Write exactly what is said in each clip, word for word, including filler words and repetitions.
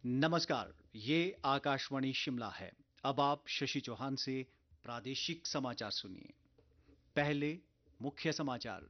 नमस्कार, ये आकाशवाणी शिमला है। अब आप शशि चौहान से प्रादेशिक समाचार सुनिए। पहले मुख्य समाचार।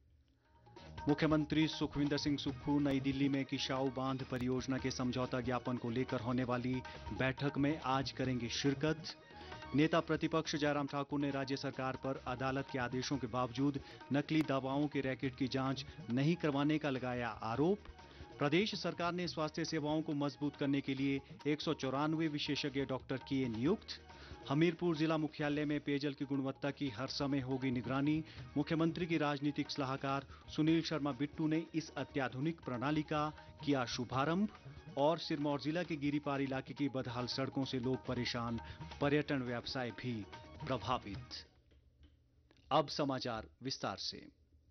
मुख्यमंत्री सुखविंदर सिंह सुक्खू नई दिल्ली में किशाऊ बांध परियोजना के समझौता ज्ञापन को लेकर होने वाली बैठक में आज करेंगे शिरकत। नेता प्रतिपक्ष जयराम ठाकुर ने राज्य सरकार पर अदालत के आदेशों के बावजूद नकली दवाओं के रैकेट की जांच नहीं करवाने का लगाया आरोप। प्रदेश सरकार ने स्वास्थ्य सेवाओं को मजबूत करने के लिए एक सौ चौरानवे विशेषज्ञ डॉक्टर किए नियुक्त। हमीरपुर जिला मुख्यालय में पेयजल की गुणवत्ता की हर समय होगी निगरानी। मुख्यमंत्री की राजनीतिक सलाहकार सुनील शर्मा बिट्टू ने इस अत्याधुनिक प्रणाली का किया शुभारंभ। और सिरमौर जिला के गिरिपार इलाके की बदहाल सड़कों से लोग परेशान, पर्यटन व्यवसाय भी प्रभावित। अब समाचार विस्तार से।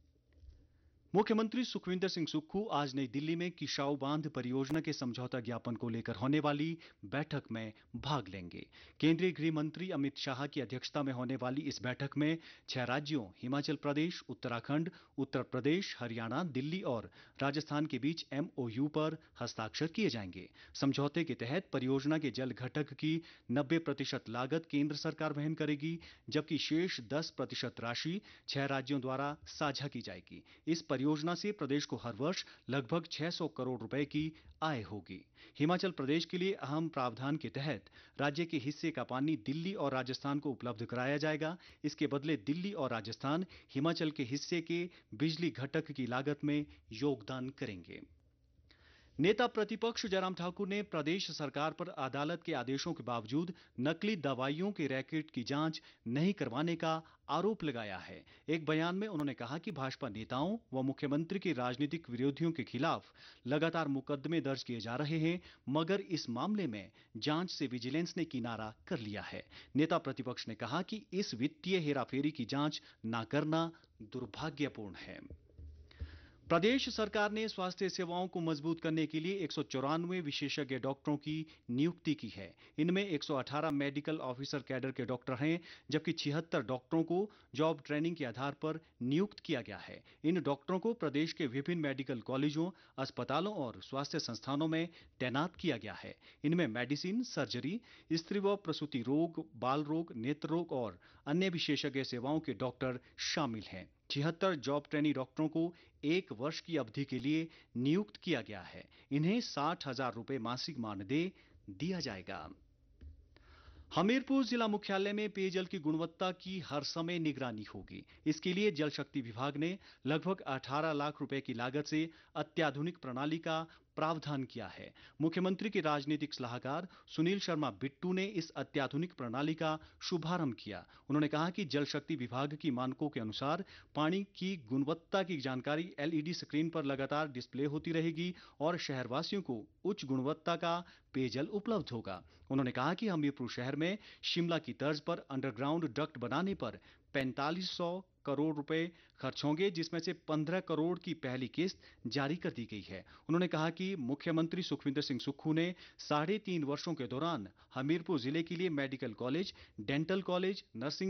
मुख्यमंत्री सुखविंदर सिंह सुक्खू आज नई दिल्ली में किशाऊ बांध परियोजना के समझौता ज्ञापन को लेकर होने वाली बैठक में भाग लेंगे। केंद्रीय गृह मंत्री अमित शाह की अध्यक्षता में होने वाली इस बैठक में छह राज्यों हिमाचल प्रदेश, उत्तराखंड, उत्तर प्रदेश, हरियाणा, दिल्ली और राजस्थान के बीच एमओयू पर हस्ताक्षर किए जाएंगे। समझौते के तहत परियोजना के जल घटक की नब्बे प्रतिशत लागत केंद्र सरकार वहन करेगी, जबकि शेष दस प्रतिशत राशि छह राज्यों द्वारा साझा की जाएगी। इस परियोजना से प्रदेश को हर वर्ष लगभग छह सौ करोड़ रुपए की आय होगी। हिमाचल प्रदेश के लिए अहम प्रावधान के तहत राज्य के हिस्से का पानी दिल्ली और राजस्थान को उपलब्ध कराया जाएगा। इसके बदले दिल्ली और राजस्थान हिमाचल के हिस्से के बिजली घटक की लागत में योगदान करेंगे। नेता प्रतिपक्ष जयराम ठाकुर ने प्रदेश सरकार पर अदालत के आदेशों के बावजूद नकली दवाइयों के रैकेट की जांच नहीं करवाने का आरोप लगाया है। एक बयान में उन्होंने कहा कि भाजपा नेताओं व मुख्यमंत्री के राजनीतिक विरोधियों के खिलाफ लगातार मुकदमे दर्ज किए जा रहे हैं, मगर इस मामले में जांच से विजिलेंस ने किनारा कर लिया है। नेता प्रतिपक्ष ने कहा कि इस वित्तीय हेराफेरी की जांच न करना दुर्भाग्यपूर्ण है। प्रदेश सरकार ने स्वास्थ्य सेवाओं को मजबूत करने के लिए एक सौ चौरानवे विशेषज्ञ डॉक्टरों की नियुक्ति की है। इनमें एक सौ अठारह मेडिकल ऑफिसर कैडर के डॉक्टर हैं, जबकि छिहत्तर डॉक्टरों को जॉब ट्रेनिंग के आधार पर नियुक्त किया गया है। इन डॉक्टरों को प्रदेश के विभिन्न मेडिकल कॉलेजों, अस्पतालों और स्वास्थ्य संस्थानों में तैनात किया गया है। इनमें मेडिसिन, सर्जरी, स्त्री व प्रसूति रोग, बाल रोग, नेत्र रोग और अन्य विशेषज्ञ सेवाओं के डॉक्टर शामिल हैं। छिहत्तर जॉब ट्रेनी डॉक्टरों को एक वर्ष की अवधि के लिए नियुक्त किया गया है। इन्हें साठ हजार रुपए मासिक मानदेय दिया जाएगा। हमीरपुर जिला मुख्यालय में पेयजल की गुणवत्ता की हर समय निगरानी होगी। इसके लिए जल शक्ति विभाग ने लगभग अठारह लाख रुपए की लागत से अत्याधुनिक प्रणाली का प्रावधान किया है। मुख्यमंत्री के राजनीतिक सलाहकार सुनील शर्मा बिट्टू ने इस अत्याधुनिक प्रणाली का शुभारंभ किया। उन्होंने कहा कि जल शक्ति विभाग की मानकों के अनुसार पानी की गुणवत्ता की जानकारी एलईडी स्क्रीन पर लगातार डिस्प्ले होती रहेगी और शहरवासियों को उच्च गुणवत्ता का पेयजल उपलब्ध होगा। उन्होंने कहा कि हमीरपुर शहर में शिमला की तर्ज पर अंडरग्राउंड डक्ट बनाने पर पैंतालीस सौ करोड़ रुपए खर्च होंगे, जिसमें से पंद्रह करोड़ की पहली किस्त जारी कर दी गई है। उन्होंने कहा कि मुख्यमंत्री सुखविंदर सिंह सुक्खू ने साढ़े तीन वर्षों के दौरान हमीरपुर जिले के लिए medical college, dental college, nursing